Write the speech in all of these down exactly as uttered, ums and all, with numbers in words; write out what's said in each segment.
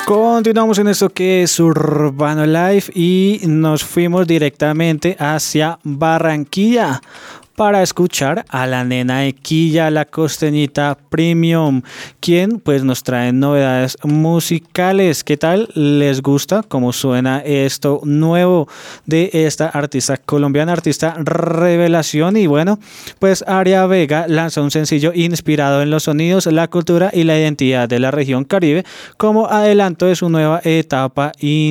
Continuamos en esto que es Urbano Life y nos fuimos directamente hacia Barranquilla para escuchar a la nena de Quilla, la costeñita Premium, quien pues nos trae novedades musicales. ¿Qué tal? ¿Les gusta cómo suena esto nuevo de esta artista colombiana, artista revelación? Y bueno, pues Aria Vega lanzó un sencillo inspirado en los sonidos, la cultura y la identidad de la región Caribe como adelanto de su nueva etapa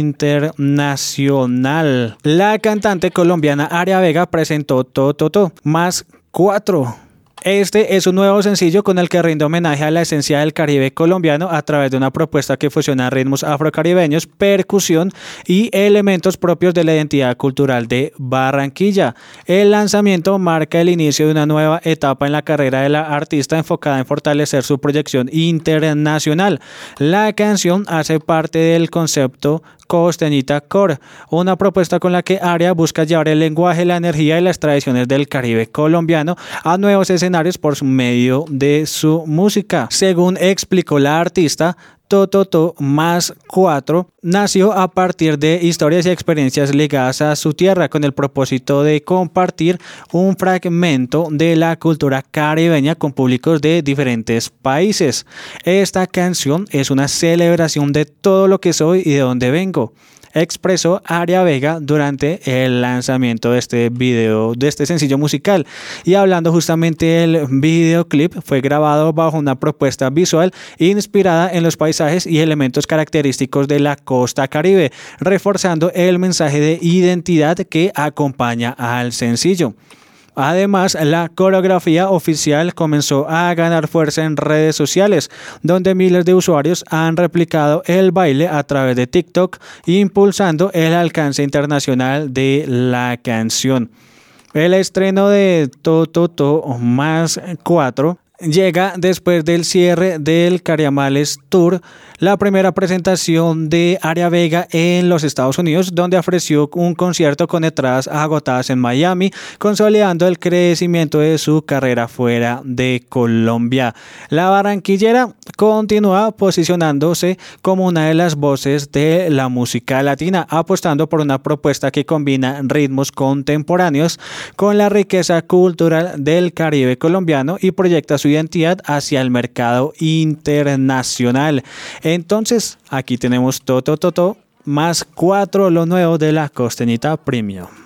internacional. La cantante colombiana Aria Vega presentó To To To más cuatro. Este es un nuevo sencillo con el que rinde homenaje a la esencia del Caribe colombiano a través de una propuesta que fusiona ritmos afrocaribeños, percusión y elementos propios de la identidad cultural de Barranquilla. El lanzamiento marca el inicio de una nueva etapa en la carrera de la artista enfocada en fortalecer su proyección internacional. La canción hace parte del concepto Costeñita Core, una propuesta con la que Aria busca llevar el lenguaje, la energía y las tradiciones del Caribe colombiano a nuevos escenarios por medio de su música. Según explicó la artista, To To To más cuatro nació a partir de historias y experiencias ligadas a su tierra con el propósito de compartir un fragmento de la cultura caribeña con públicos de diferentes países. Esta canción es una celebración de todo lo que soy y de dónde vengo, expresó Aria Vega durante el lanzamiento de este video, de este sencillo musical. Y hablando justamente del videoclip, fue grabado bajo una propuesta visual inspirada en los paisajes y elementos característicos de la costa Caribe, reforzando el mensaje de identidad que acompaña al sencillo. Además, la coreografía oficial comenzó a ganar fuerza en redes sociales, donde miles de usuarios han replicado el baile a través de TikTok, impulsando el alcance internacional de la canción. El estreno de To To To más cuatro llega después del cierre del Cariamales Tour, la primera presentación de Aria Vega en los Estados Unidos, donde ofreció un concierto con entradas agotadas en Miami, consolidando el crecimiento de su carrera fuera de Colombia. La barranquillera continúa posicionándose como una de las voces de la música latina, apostando por una propuesta que combina ritmos contemporáneos con la riqueza cultural del Caribe colombiano y proyecta su identidad hacia el mercado internacional. Entonces, aquí tenemos To To To To más cuatro, lo nuevo de la costeñita Premium.